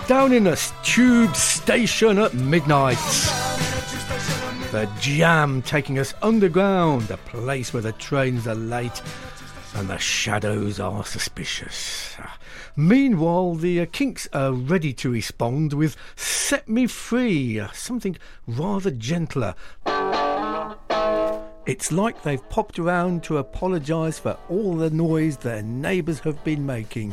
down in a tube station at midnight. The jam taking us underground, a place where the trains are late and the shadows are suspicious. Meanwhile, the Kinks are ready to respond with Set Me Free, something rather gentler. It's like they've popped around to apologise for all the noise their neighbours have been making.